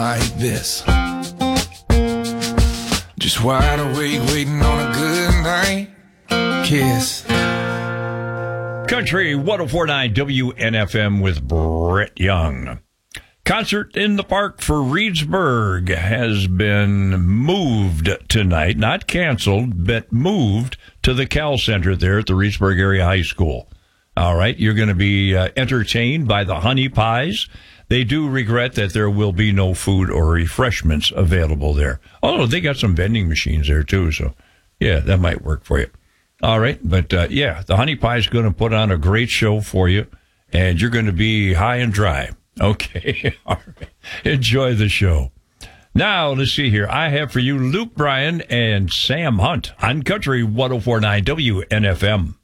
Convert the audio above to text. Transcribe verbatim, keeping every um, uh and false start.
like this. Just wide awake, waiting on a good night kiss. Country one oh four point nine W N F M with Brett Young. Concert in the Park for Reedsburg has been moved tonight, not canceled, but moved to the Cal Center there at the Reedsburg Area High School. All right, you're going to be uh, entertained by the Honey Pies. They do regret that there will be no food or refreshments available there. Oh, they got some vending machines there, too, so, yeah, that might work for you. All right, but, uh, yeah, the Honey Pie is going to put on a great show for you, and you're going to be high and dry. Okay, all right. Enjoy the show. Now, let's see here. I have for you Luke Bryan and Sam Hunt on Country one oh four point nine W N F M.